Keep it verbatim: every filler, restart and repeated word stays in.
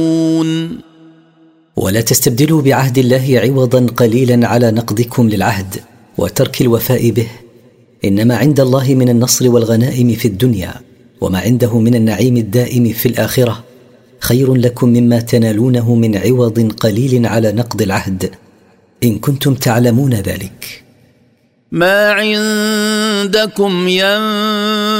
ولا تستبدلوا بعهد الله عوضا قليلا على نقضكم للعهد وترك الوفاء به. إنما عند الله من النصر والغنائم في الدنيا وما عنده من النعيم الدائم في الآخرة خير لكم مما تنالونه من عوض قليل على نقض العهد، إن كنتم تعلمون ذلك. ما عندكم ينفع